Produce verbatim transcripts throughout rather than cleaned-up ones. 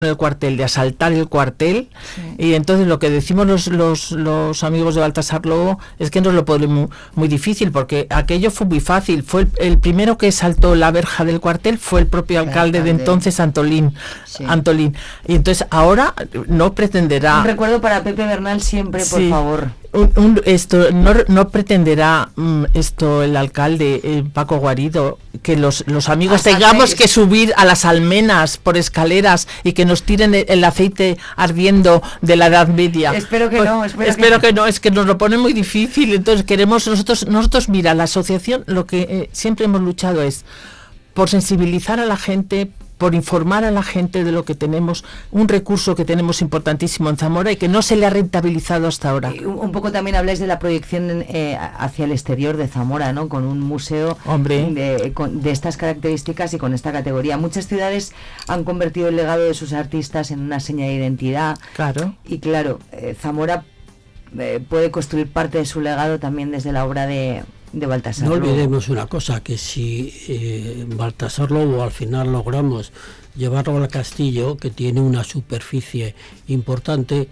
el cuartel, de asaltar el cuartel, sí. Y entonces lo que decimos los, los, los amigos de Baltasar Lobo es que nos lo ponemos muy, muy difícil, porque aquello fue muy fácil. Fue el, el primero que saltó la verja del cuartel fue el propio el alcalde, alcalde de entonces, Antolín, sí. Antolín. Y entonces ahora no pretenderá... Un recuerdo para Pepe Bernal siempre, por sí, favor. Un, un, esto no, no pretenderá um, esto el alcalde eh, Paco Guarido, que los, los amigos Hasta tengamos que... que subir a las almenas por escaleras y que nos tiren el, el aceite ardiendo de la Edad Media. Espero que pues, no, espero, espero que... que no, es que nos lo pone muy difícil. Entonces queremos nosotros, nosotros mira, la asociación lo que eh, siempre hemos luchado es por sensibilizar a la gente, por informar a la gente de lo que tenemos, un recurso que tenemos importantísimo en Zamora y que no se le ha rentabilizado hasta ahora. Un, un poco también habláis de la proyección eh, hacia el exterior de Zamora, ¿no? Con un museo Hombre. De, con, de estas características y con esta categoría. Muchas ciudades han convertido el legado de sus artistas en una seña de identidad. Claro. Y claro, eh, Zamora eh, puede construir parte de su legado también desde la obra de... de Baltasar No Lobo. olvidemos una cosa, que si eh, Baltasar Lobo al final logramos llevarlo al castillo, que tiene una superficie importante,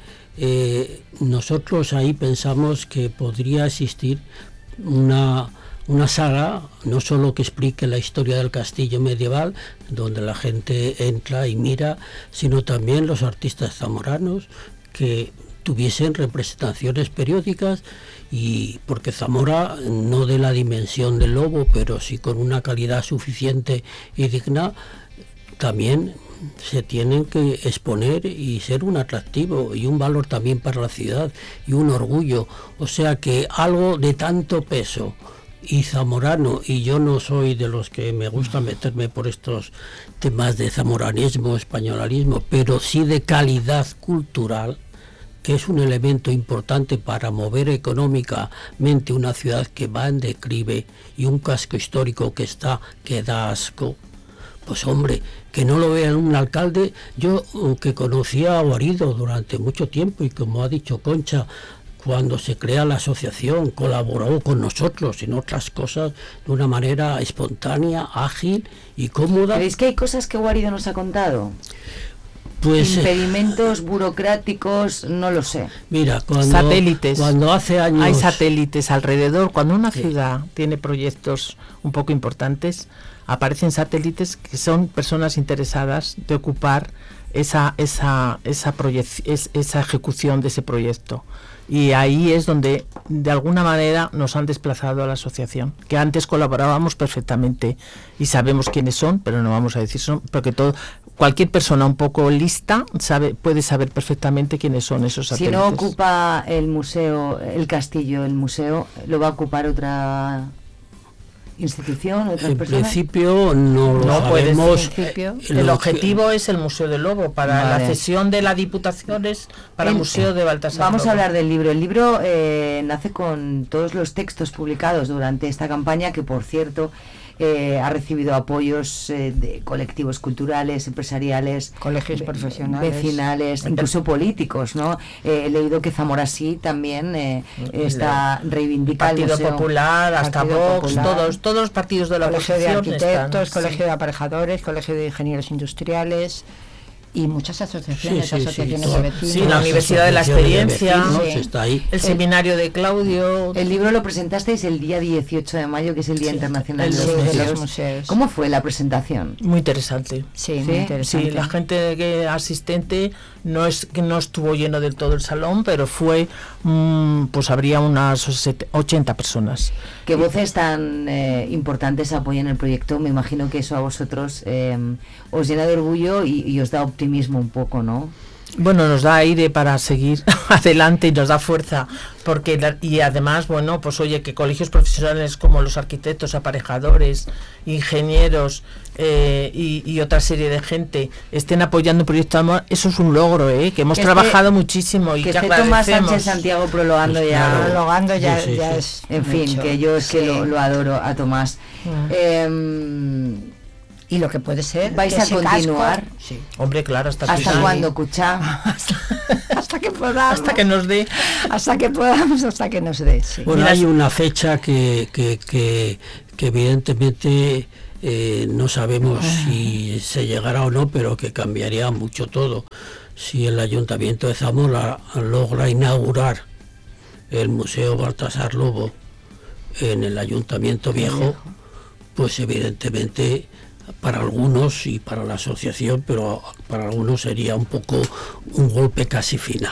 eh, nosotros ahí pensamos que podría existir una, una sala, no solo que explique la historia del castillo medieval, donde la gente entra y mira, sino también los artistas zamoranos que tuviesen representaciones periódicas, y porque Zamora, no de la dimensión del Lobo, pero sí con una calidad suficiente y digna, también se tienen que exponer y ser un atractivo y un valor también para la ciudad y un orgullo. O sea que algo de tanto peso y zamorano, y yo no soy de los que me gusta meterme por estos temas de zamoranismo, españolismo, pero sí de calidad cultural, que es un elemento importante para mover económicamente una ciudad que va en declive y un casco histórico que está, que da asco. Pues hombre, que no lo vean un alcalde. Yo, que conocía a Guarido durante mucho tiempo, y como ha dicho Concha, cuando se crea la asociación colaboró con nosotros en otras cosas de una manera espontánea, ágil y cómoda. ¿Creéis que hay cosas que Guarido nos ha contado? Pues, impedimentos burocráticos, no lo sé. Mira, cuando, satélites. Cuando hace años hay satélites alrededor. Cuando una sí. ciudad tiene proyectos un poco importantes, aparecen satélites que son personas interesadas de ocupar esa esa esa proyec- es, esa ejecución de ese proyecto. Y ahí es donde de alguna manera nos han desplazado a la asociación, que antes colaborábamos perfectamente y sabemos quiénes son, pero no vamos a decir son, porque todo cualquier persona un poco lista sabe puede saber perfectamente quiénes son esos satélites. Si no ocupa el museo, el castillo, el museo, ¿lo va a ocupar otra institución, otras en personas? principio no lo no sabemos. Principio, eh, el lo objetivo que... es el Museo del Lobo, para vale. la cesión de la Diputación es para el Museo de Baltasar Vamos Lobo. a hablar del libro. El libro eh, nace con todos los textos publicados durante esta campaña, que por cierto eh, ha recibido apoyos eh, de colectivos culturales, empresariales, colegios ve- profesionales, vecinales, incluso políticos, ¿no? Eh, he leído que Zamora sí también eh, está reivindica el Partido museo. Popular, hasta Partido Vox, Popular. todos todos los partidos de la colegio de oposición arquitectos, están, colegio sí. de aparejadores, colegio de ingenieros industriales y muchas asociaciones, Sí, sí, sí, asociaciones todas. de vecinos. Sí, la Universidad de la Asociaciones de Experiencia, vecinos, sí. está ahí. el seminario de Claudio. El libro lo presentasteis el día dieciocho de mayo, que es el Día Sí, Internacional el de, Sí, los de museos. los museos. ¿Cómo fue la presentación? Muy interesante. Sí, Sí, muy interesante. Sí, la gente que asistente no es que no estuvo lleno del todo el salón, pero fue mmm, pues habría unas ochenta personas. ¿Qué voces tan eh, importantes apoyan el proyecto? Me imagino que eso a vosotros eh, os llena de orgullo y, y os da optimismo un poco, ¿no? Bueno, nos da aire para seguir adelante y nos da fuerza, porque la, y además, bueno, pues oye, que colegios profesionales como los arquitectos, aparejadores, ingenieros eh, y, y otra serie de gente estén apoyando el proyecto Amor, eso es un logro, ¿eh? Que hemos que trabajado esté, muchísimo y que que esté Tomás agradecemos. Sánchez Santiago prologando Pues ya. claro. Prologando ya, Sí, sí, ya sí. es En fin, mucho. que yo es que Sí. lo, lo adoro a Tomás. Mm. Eh, Y lo que puede ser ¿Vais que a ese continuar? casco- sí. Hombre, claro, hasta, ¿Hasta que, cuándo, Cuchá? hasta que podamos, hasta que nos dé. hasta que podamos, hasta que nos dé. Sí. Bueno, Mira, hay una fecha que, que, que, que evidentemente eh, no sabemos si se llegará o no, pero que cambiaría mucho todo. Si el Ayuntamiento de Zamora logra inaugurar el Museo Baltasar Lobo en el Ayuntamiento Viejo, pues evidentemente para algunos y para la asociación, pero para algunos sería un poco un golpe casi final.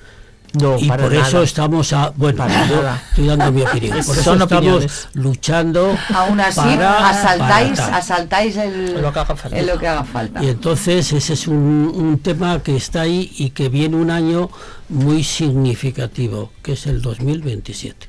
No, y por nada. eso estamos a bueno Para yo nada. estoy dando mi opinión, por eso Son estamos opiniones. luchando Aún así, para, asaltáis, para tal. asaltáis el, Lo que haga falta. en lo que haga falta. Y entonces ese es un, un tema que está ahí y que viene un año muy significativo, que es el dos mil veintisiete.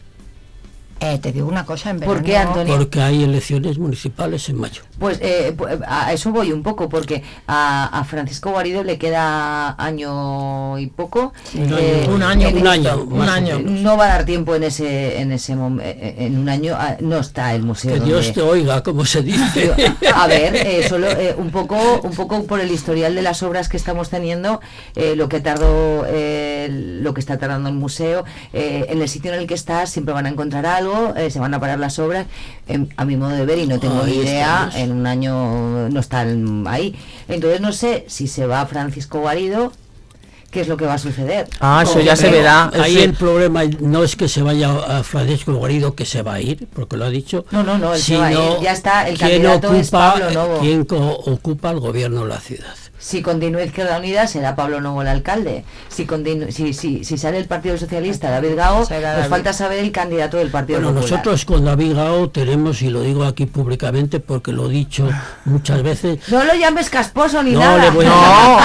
Eh, te digo una cosa, en ¿Por verano... qué, Antonio? Porque hay elecciones municipales en mayo. Pues eh, pu- a eso voy un poco, porque a, a Francisco Guarido le queda año y poco. Un eh, año, un año, en- un año, un más o año. menos. No va a dar tiempo en ese en ese mom- eh, en un año, ah, no está el museo. Que donde- Dios te oiga, como se dice. A ver, eh, solo eh, un poco un poco por el historial de las obras que estamos teniendo, eh, lo que tardó, eh, lo que está tardando el museo, eh, en el sitio en el que estás siempre van a encontrar algo, eh, se van a parar las obras, eh, a mi modo de ver, y no tengo Ahí ni idea, estamos. en un año no están ahí. Entonces no sé si se va Francisco Guarido, qué es lo que va a suceder. Ah, eso Porque ya se creo- verá. Ahí Ese- el problema no es que se vaya a Francisco Guarido, que se va a ir, porque lo ha dicho. No, no, no, él se va a ir. sino Ya está, el quién candidato es ocupa, Pablo Novo. quién co- ocupa el gobierno de la ciudad. Si continúa Izquierda Unida será Pablo Novo el alcalde. Si continu- si, si, si sale el Partido Socialista, David Gao, Será nos David. falta saber el candidato del Partido Bueno, Popular. nosotros con David Gao tenemos, y lo digo aquí públicamente porque lo he dicho muchas veces, No lo llames casposo ni no nada. le voy a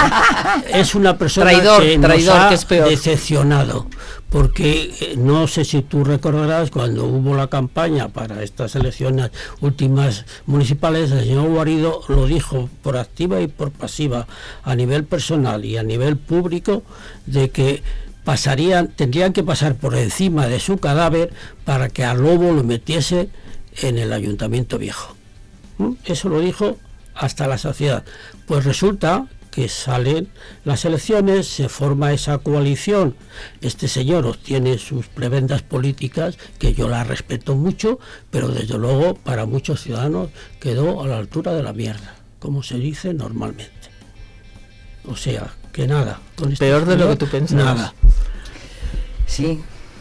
No. es una persona Traidor, que traidor, nos ha que es peor. decepcionado, porque eh, no sé si tú recordarás cuando hubo la campaña para estas elecciones últimas municipales, el señor Guarido lo dijo por activa y por pasiva, a nivel personal y a nivel público, de que pasarían, tendrían que pasar por encima de su cadáver para que a Lobo lo metiese en el Ayuntamiento Viejo. ¿Mm? Eso lo dijo hasta la saciedad. Pues resulta que salen las elecciones, se forma esa coalición, este señor obtiene sus prebendas políticas, que yo las respeto mucho, pero desde luego para muchos ciudadanos quedó a la altura de la mierda, como se dice normalmente. O sea, que nada. Con este Peor de lo señor, que tú pensabas. Nada, Sí.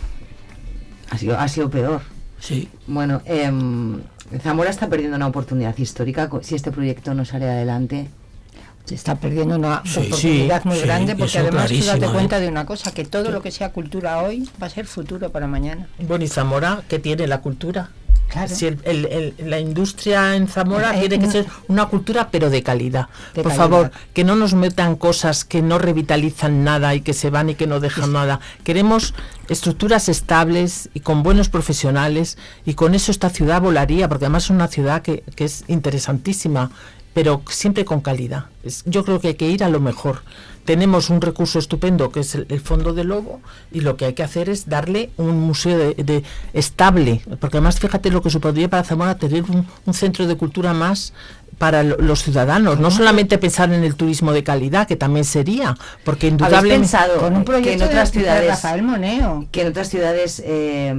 Ha sido, ha sido peor. sí. Bueno, em, Zamora está perdiendo una oportunidad histórica co- si este proyecto no sale adelante. Se está perdiendo una Sí, oportunidad sí, muy sí, grande, porque eso además tú date clarísimo, cuenta ¿eh? de una cosa, que todo lo que sea cultura hoy va a ser futuro para mañana. Bueno, y Zamora, ¿qué tiene la cultura? Claro. Si el- el- el- la industria en Zamora Eh, tiene que no. ser una cultura, pero de calidad. De Por calidad. favor, que no nos metan cosas que no revitalizan nada y que se van y que no dejan nada. Queremos estructuras estables y con buenos profesionales, y con eso esta ciudad volaría, porque además es una ciudad que, que es interesantísima, pero siempre con calidad. Es- yo creo que hay que ir a lo mejor. Tenemos un recurso estupendo que es el, el Fondo de Lobo, y lo que hay que hacer es darle un museo de, de estable, porque además fíjate lo que supondría para Zamora tener un, un centro de cultura más para lo- los ciudadanos, no solamente pensar en el turismo de calidad, que también sería, porque ¿Habéis indudablemente pensado Con un que en proyecto otras de, de ciudades Rafael Moneo. que en otras ciudades eh,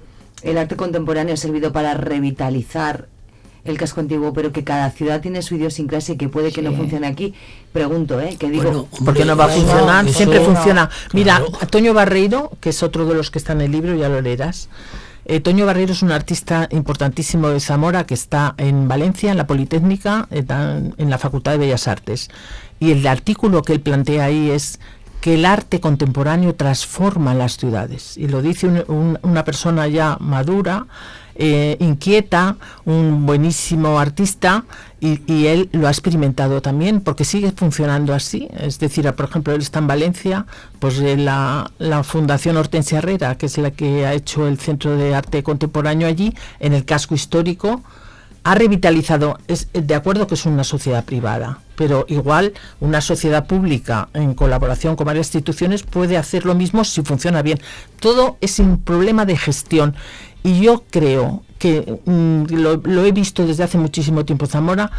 el arte contemporáneo ha servido para revitalizar el casco antiguo, pero que cada ciudad tiene su idiosincrasia y que puede que no Sí. funcione aquí? Pregunto, ¿eh? Que digo, Bueno, porque no va a eso- funcionar, eso- siempre funciona. Mira, claro. Toño Barreiro, que es otro de los que está en el libro, ya lo leerás. Eh, Toño Barreiro es un artista importantísimo de Zamora, que está en Valencia, en la Politécnica, está en, en la Facultad de Bellas Artes. Y el artículo que él plantea ahí es que el arte contemporáneo transforma las ciudades. Y lo dice un- un- una persona ya madura, eh, inquieta, un buenísimo artista, y, y él lo ha experimentado también, porque sigue funcionando así. Es decir, por ejemplo, él está en Valencia, pues eh, la, la Fundación Hortensia Herrera, que es la que ha hecho el Centro de Arte Contemporáneo allí, en el casco histórico, ha revitalizado. Es de acuerdo que es una sociedad privada, pero igual una sociedad pública en colaboración con varias instituciones puede hacer lo mismo si funciona bien. Todo es un problema de gestión, y yo creo que mm, lo, lo he visto desde hace muchísimo tiempo. Zamora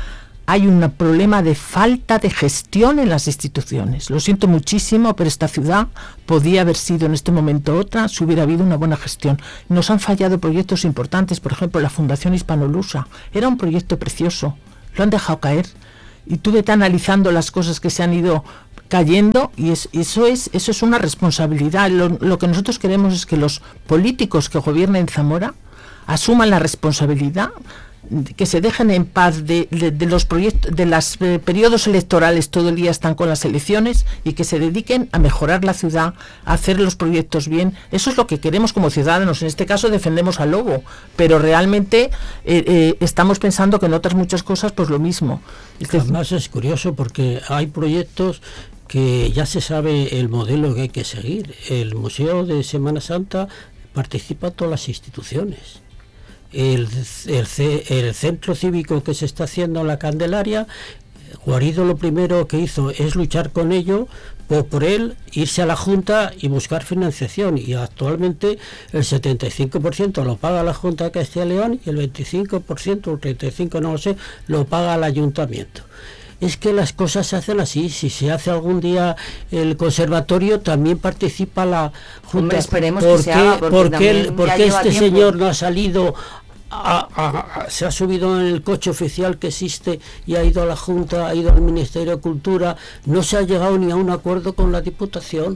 hay un problema de falta de gestión en las instituciones. Lo siento muchísimo, pero esta ciudad podía haber sido en este momento otra si hubiera habido una buena gestión. Nos han fallado proyectos importantes, por ejemplo, la Fundación Hispanolusa. Era un proyecto precioso, lo han dejado caer. Y tú vete analizando las cosas que se han ido cayendo, y es, eso es eso es una responsabilidad. Lo, lo que nosotros queremos es que los políticos que gobiernen Zamora asuman la responsabilidad, que se dejen en paz de, de, de los proyectos, de los eh, periodos electorales. Todo el día están con las elecciones, y que se dediquen a mejorar la ciudad, a hacer los proyectos bien. Eso es lo que queremos como ciudadanos. En este caso defendemos al Lobo, pero realmente eh, eh, estamos pensando que en otras muchas cosas pues lo mismo. Además es curioso porque hay proyectos que ya se sabe el modelo que hay que seguir. El Museo de Semana Santa participa todas las instituciones. El, el, el centro cívico que se está haciendo en la Candelaria, Guarido lo primero que hizo es luchar con ello, por, por él irse a la Junta y buscar financiación, y actualmente el setenta y cinco por ciento lo paga la Junta de Castilla y León y el veinticinco por ciento o treinta y cinco por ciento, no lo sé, lo paga el Ayuntamiento. Es que las cosas se hacen así. Si se hace algún día el conservatorio, también participa la Junta. Hombre, esperemos ¿Por que se qué, haga, porque ¿por qué, también por ya qué lleva este tiempo. señor no ha salido, a, a, a, se ha subido en el coche oficial que existe y ha ido a la Junta, ha ido al Ministerio de Cultura? No se ha llegado ni a un acuerdo con la Diputación.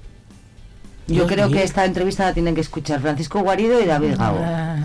Yo Dios creo mío. que esta entrevista la tienen que escuchar Francisco Guarido y David Gago.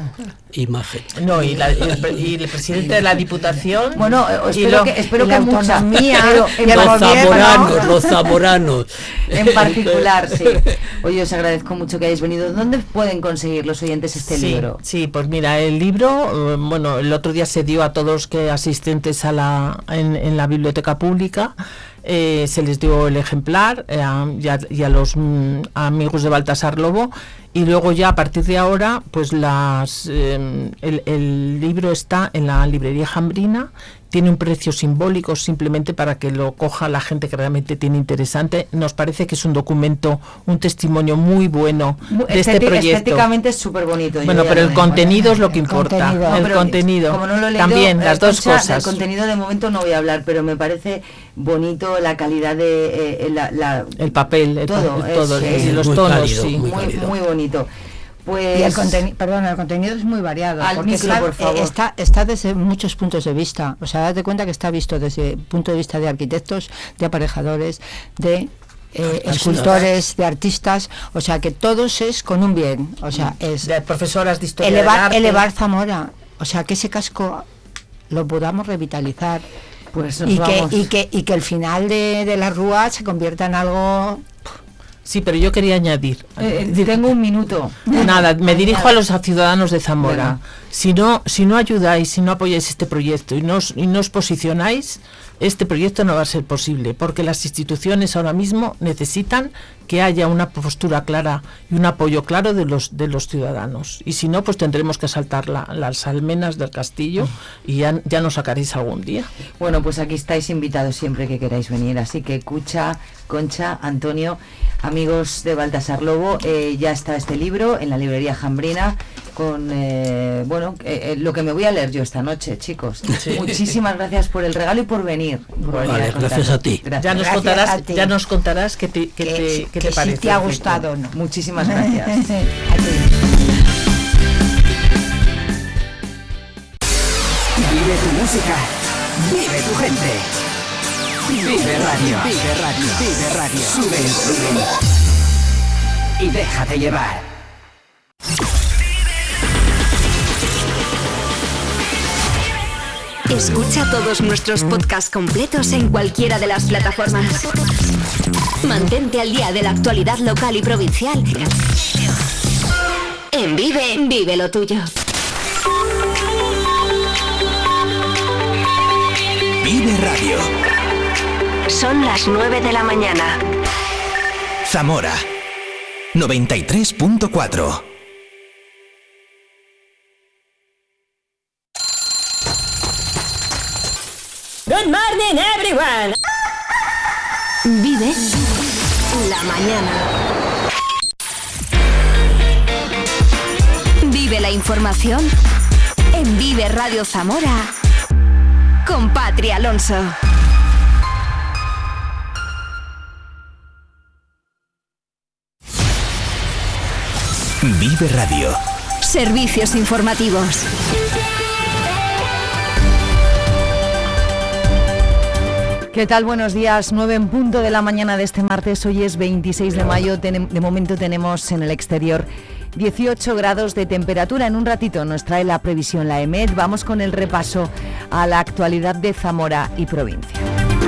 Imagen. No, y, la, y, el, y el presidente de la Diputación. Bueno, eh, y espero lo- que, espero y que la muchas, autonomía, pero y en, el Los gobierno. zamoranos, los zamoranos. en particular, sí. Oye, os agradezco mucho que hayáis venido. ¿Dónde pueden conseguir los oyentes este sí, libro? Sí, pues mira, el libro, eh, bueno, el otro día se dio a todos los que asistentes a la en, en la biblioteca pública. Eh, se les dio el ejemplar eh, a, y, a, y a los mm, amigos de Baltasar Lobo, y luego ya a partir de ahora pues las eh, el, el libro está en la librería Jambrina. Tiene un precio simbólico simplemente para que lo coja la gente que realmente tiene interesante. Nos parece que es un documento, un testimonio muy bueno Mu- de este esteti- proyecto. Estéticamente es súper bonito. Bueno, pero el contenido es lo que El importa. contenido. El pero contenido. Como no lo he leído, También, eh, las dos Concha, cosas. Del contenido de momento no voy a hablar, pero me parece bonito la calidad de eh, la, la- El papel, el, todo, el- todo, es, y eh, los muy tonos, cálido, sí. muy muy, cálido. muy bonito. Pues Y el contenido, perdón, el contenido es muy variado. Al porque micro, está, por favor. eh, Está, está desde muchos puntos de vista. O sea, date cuenta que está visto desde el punto de vista de arquitectos, de aparejadores, de eh, escultores, de artistas. O sea, que todos es con un bien. O sea, es De profesoras de historia del elevar, arte. elevar Zamora. O sea, que ese casco lo podamos revitalizar. pues nos Y que, vamos. y, que, y que el final de, de la Rúa se convierta en algo. Sí, pero yo quería añadir. Eh, eh, tengo un minuto. Nada, me dirijo a los ciudadanos de Zamora. Venga. Si no, si no ayudáis, si no apoyáis este proyecto y no os, y no os posicionáis, este proyecto no va a ser posible, porque las instituciones ahora mismo necesitan que haya una postura clara y un apoyo claro de los de los ciudadanos. Y si no, pues tendremos que saltar la- las almenas del castillo y ya, ya nos sacaréis algún día. Bueno, pues aquí estáis invitados siempre que queráis venir, así que Cucha, Concha, Antonio, amigos de Baltasar Lobo, eh, ya está este libro en la librería Jambrina con, eh, bueno, eh, eh, lo que me voy a leer yo esta noche, chicos. Sí. Muchísimas gracias por el regalo y por venir. por venir Vale, contarnos. gracias a ti. Gracias. Ya nos Gracias contarás, a ti. ya nos contarás qué te, qué que, te, si- qué que te si parece. te ha el gustado o proyecto. no. Muchísimas gracias. A ti. Vive tu música, vive tu gente. Vive Radio, vive Radio, vive Radio. Sube el volumen y déjate llevar. Escucha todos nuestros podcasts completos en cualquiera de las plataformas. Mantente al día de la actualidad local y provincial. En Vive, vive lo tuyo. Vive Radio. Son las nueve de la mañana. Zamora noventa y tres punto cuatro. Good morning, everyone. Vive la mañana. Vive la información en Vive Radio Zamora con Patri Alonso. Vive Radio. Servicios informativos. ¿Qué tal? Buenos días. nueve en punto de la mañana de este martes. Hoy es veintiséis de mayo. De momento tenemos en el exterior dieciocho grados de temperatura. En un ratito nos trae la previsión la EMET. Vamos con el repaso a la actualidad de Zamora y provincia.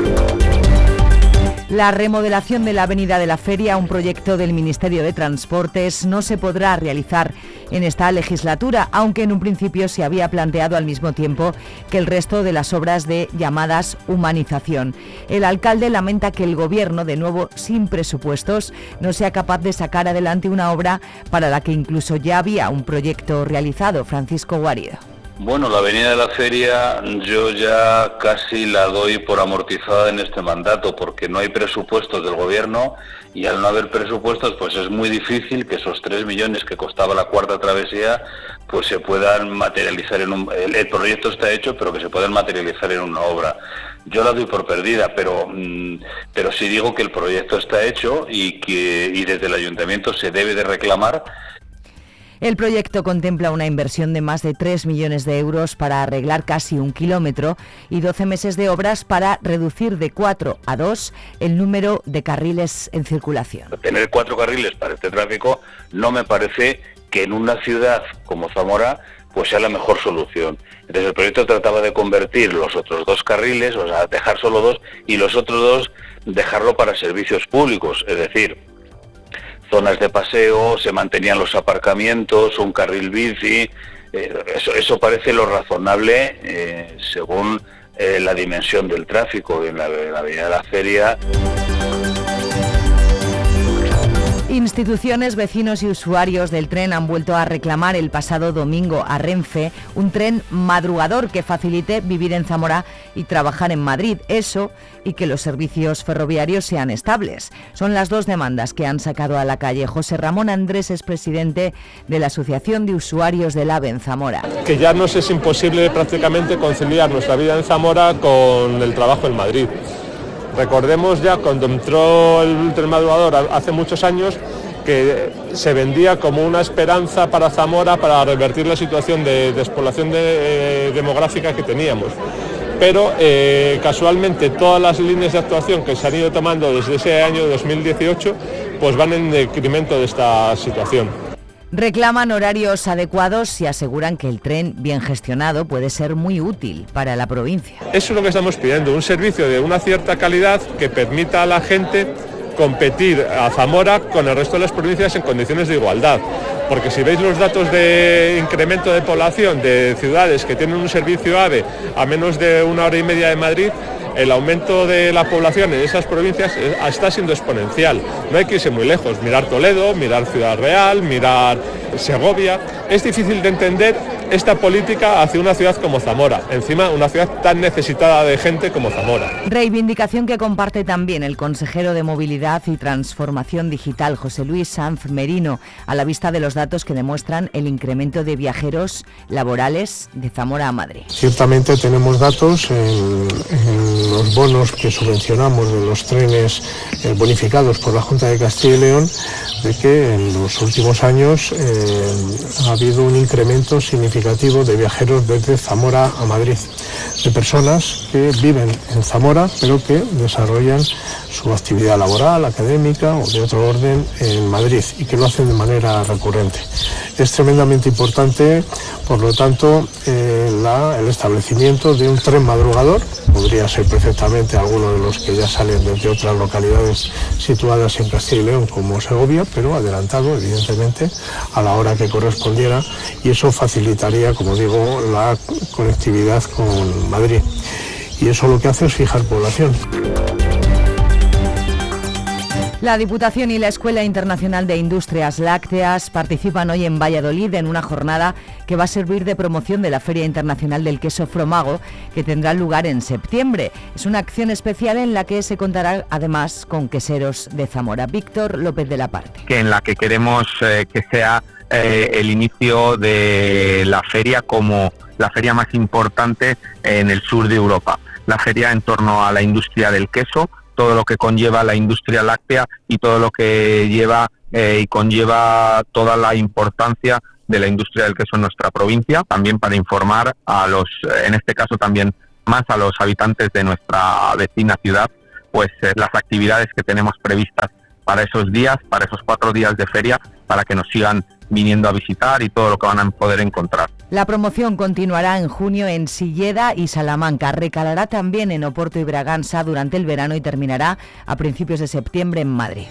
La remodelación de la Avenida de la Feria, un proyecto del Ministerio de Transportes, no se podrá realizar en esta legislatura, aunque en un principio se había planteado al mismo tiempo que el resto de las obras de llamadas humanización. El alcalde lamenta que el Gobierno, de nuevo sin presupuestos, no sea capaz de sacar adelante una obra para la que incluso ya había un proyecto realizado. Francisco Guarido. Bueno, la Avenida de la Feria yo ya casi la doy por amortizada en este mandato, porque no hay presupuestos del Gobierno y al no haber presupuestos pues es muy difícil que esos tres millones que costaba la cuarta travesía pues se puedan materializar en un... El, el proyecto está hecho, pero que se puedan materializar en una obra. Yo la doy por perdida, pero pero sí digo que el proyecto está hecho y que y desde el Ayuntamiento se debe de reclamar. El proyecto contempla una inversión de más de tres millones de euros para arreglar casi un kilómetro y doce meses de obras para reducir de cuatro a dos el número de carriles en circulación. Tener cuatro carriles para este tráfico no me parece que en una ciudad como Zamora pues sea la mejor solución. Entonces el proyecto trataba de convertir los otros dos carriles, o sea, dejar solo dos, y los otros dos dejarlo para servicios públicos, es decir, zonas de paseo, se mantenían los aparcamientos, un carril bici, eh, eso, eso parece lo razonable eh, según eh, la dimensión del tráfico en la, en la Avenida de la Feria. Instituciones, vecinos y usuarios del tren han vuelto a reclamar el pasado domingo a Renfe un tren madrugador que facilite vivir en Zamora y trabajar en Madrid. Eso y que los servicios ferroviarios sean estables. Son las dos demandas que han sacado a la calle. José Ramón Andrés es presidente de la Asociación de Usuarios del AVE en Zamora. Que ya nos es imposible prácticamente conciliar nuestra vida en Zamora con el trabajo en Madrid. Recordemos ya cuando entró el tren madrugador hace muchos años que se vendía como una esperanza para Zamora para revertir la situación de despoblación de, eh, demográfica que teníamos. Pero eh, casualmente todas las líneas de actuación que se han ido tomando desde ese año dos mil dieciocho pues van en decremento de esta situación. Reclaman horarios adecuados y aseguran que el tren bien gestionado puede ser muy útil para la provincia. Eso es lo que estamos pidiendo, un servicio de una cierta calidad que permita a la gente competir a Zamora con el resto de las provincias en condiciones de igualdad. Porque si veis los datos de incremento de población de ciudades que tienen un servicio AVE a menos de una hora y media de Madrid, el aumento de la población en esas provincias está siendo exponencial. No hay que irse muy lejos, mirar Toledo, mirar Ciudad Real, mirar Segovia. Es difícil de entender esta política hacia una ciudad como Zamora, encima una ciudad tan necesitada de gente como Zamora. Reivindicación que comparte también el consejero de Movilidad y Transformación Digital, José Luis Sanz Merino, a la vista de los datos que demuestran el incremento de viajeros laborales de Zamora a Madrid. Ciertamente tenemos datos en, en los bonos que subvencionamos de los trenes eh, bonificados por la Junta de Castilla y León, de que en los últimos años eh, ha habido un incremento significativo de viajeros desde Zamora a Madrid, de personas que viven en Zamora pero que desarrollan su actividad laboral, académica o de otro orden en Madrid y que lo hacen de manera recurrente. Es tremendamente importante, por lo tanto, eh, la, el establecimiento de un tren madrugador, podría ser perfectamente alguno de los que ya salen desde otras localidades situadas en Castilla y León como Segovia, pero adelantado evidentemente a la hora que correspondiera, y eso facilitaría, como digo, la conectividad con Madrid. Y eso lo que hace es fijar población. La Diputación y la Escuela Internacional de Industrias Lácteas participan hoy en Valladolid en una jornada que va a servir de promoción de la Feria Internacional del Queso Fromago, que tendrá lugar en septiembre. Es una acción especial en la que se contará además con queseros de Zamora. Víctor López de la Parte. Que en la que queremos eh, que sea eh, el inicio de la feria como la feria más importante en el sur de Europa. La feria en torno a la industria del queso, todo lo que conlleva la industria láctea y todo lo que lleva eh, y conlleva toda la importancia de la industria del queso en nuestra provincia, también para informar a los, en este caso también más a los habitantes de nuestra vecina ciudad, pues eh, las actividades que tenemos previstas para esos días, para esos cuatro días de feria, para que nos sigan viniendo a visitar y todo lo que van a poder encontrar. La promoción continuará en junio en Silleda y Salamanca, recalará también en Oporto y Bragança durante el verano y terminará a principios de septiembre en Madrid.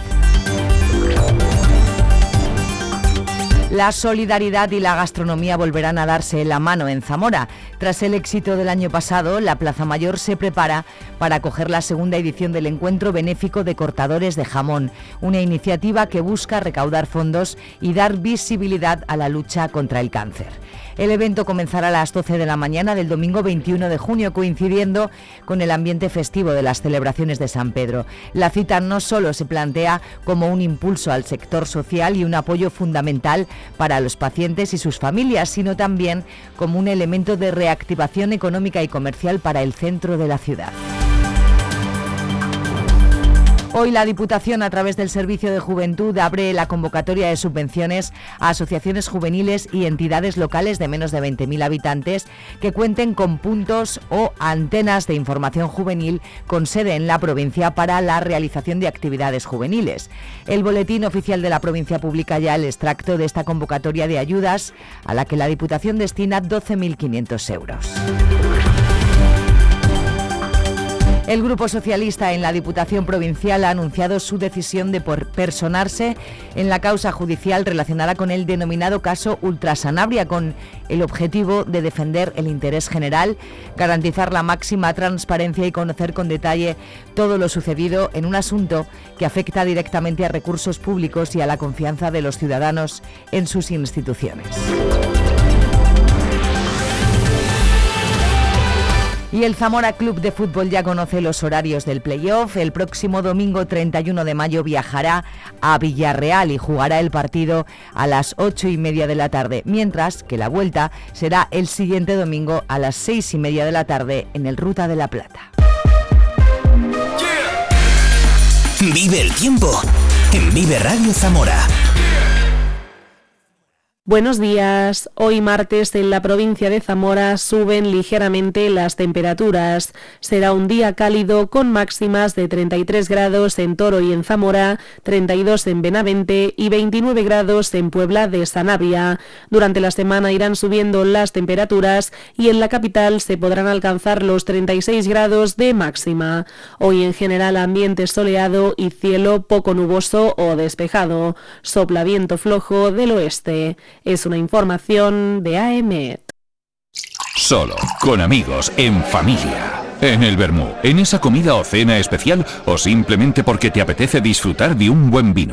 La solidaridad y la gastronomía volverán a darse la mano en Zamora. Tras el éxito del año pasado, la Plaza Mayor se prepara para acoger la segunda edición del Encuentro Benéfico de Cortadores de Jamón, una iniciativa que busca recaudar fondos y dar visibilidad a la lucha contra el cáncer. El evento comenzará a las doce de la mañana del domingo veintiuno de junio, coincidiendo con el ambiente festivo de las celebraciones de San Pedro. La cita no solo se plantea como un impulso al sector social y un apoyo fundamental para los pacientes y sus familias, sino también como un elemento de reactivación económica y comercial para el centro de la ciudad. Hoy la Diputación, a través del Servicio de Juventud, abre la convocatoria de subvenciones a asociaciones juveniles y entidades locales de menos de veinte mil habitantes que cuenten con puntos o antenas de información juvenil con sede en la provincia para la realización de actividades juveniles. El Boletín Oficial de la Provincia publica ya el extracto de esta convocatoria de ayudas, a la que la Diputación destina doce mil quinientos euros. El Grupo Socialista en la Diputación Provincial ha anunciado su decisión de personarse en la causa judicial relacionada con el denominado caso Ultrasanabria, con el objetivo de defender el interés general, garantizar la máxima transparencia y conocer con detalle todo lo sucedido en un asunto que afecta directamente a recursos públicos y a la confianza de los ciudadanos en sus instituciones. Y el Zamora Club de Fútbol ya conoce los horarios del playoff. El próximo domingo treinta y uno de mayo viajará a Villarreal y jugará el partido a las ocho y media de la tarde, mientras que la vuelta será el siguiente domingo a las seis y media de la tarde en el Ruta de la Plata. Vive el tiempo en Vive Radio Zamora. Buenos días. Hoy martes en la provincia de Zamora suben ligeramente las temperaturas. Será un día cálido con máximas de treinta y tres grados en Toro y en Zamora, treinta y dos en Benavente y veintinueve grados en Puebla de Sanabria. Durante la semana irán subiendo las temperaturas y en la capital se podrán alcanzar los treinta y seis grados de máxima. Hoy en general ambiente soleado y cielo poco nuboso o despejado. Sopla viento flojo del oeste. Es una información de A M E T. Solo, con amigos, en familia. En el vermú, en esa comida o cena especial o simplemente porque te apetece disfrutar de un buen vino.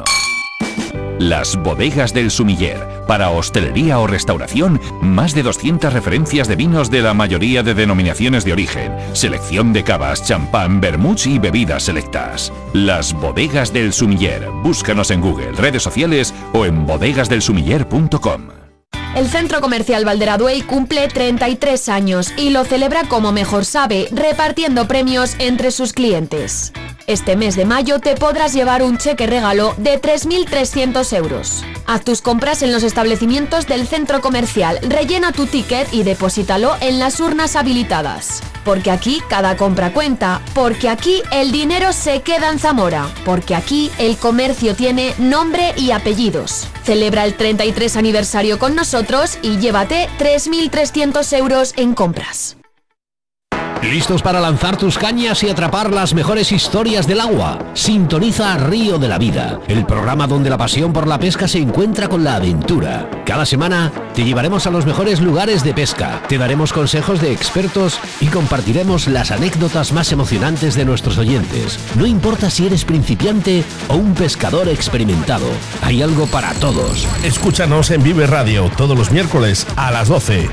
Las bodegas del Sumiller. Para hostelería o restauración, más de doscientas referencias de vinos de la mayoría de denominaciones de origen. Selección de cavas, champán, vermuts y bebidas selectas. Las bodegas del Sumiller. Búscanos en Google, redes sociales o en bodegas del sumiller punto com. El Centro Comercial Valderaduey cumple treinta y tres años y lo celebra como mejor sabe, repartiendo premios entre sus clientes. Este mes de mayo te podrás llevar un cheque regalo de tres mil trescientos euros. Haz tus compras en los establecimientos del centro comercial, rellena tu ticket y deposítalo en las urnas habilitadas. Porque aquí cada compra cuenta, porque aquí el dinero se queda en Zamora, porque aquí el comercio tiene nombre y apellidos. Celebra el treinta y tres aniversario con nosotros y llévate tres mil trescientos euros en compras. ¿Listos para lanzar tus cañas y atrapar las mejores historias del agua? Sintoniza Río de la Vida, el programa donde la pasión por la pesca se encuentra con la aventura. Cada semana te llevaremos a los mejores lugares de pesca, te daremos consejos de expertos y compartiremos las anécdotas más emocionantes de nuestros oyentes. No importa si eres principiante o un pescador experimentado, hay algo para todos. Escúchanos en Vive Radio todos los miércoles a las doce.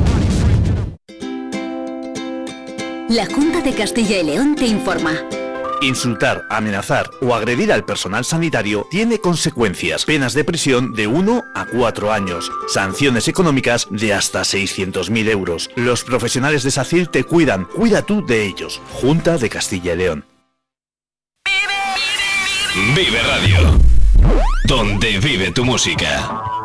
La Junta de Castilla y León te informa. Insultar, amenazar o agredir al personal sanitario tiene consecuencias. Penas de prisión de uno a cuatro años. Sanciones económicas de hasta seiscientos mil euros. Los profesionales de SACIL te cuidan. Cuida tú de ellos. Junta de Castilla y León. Vive Radio, donde vive tu música.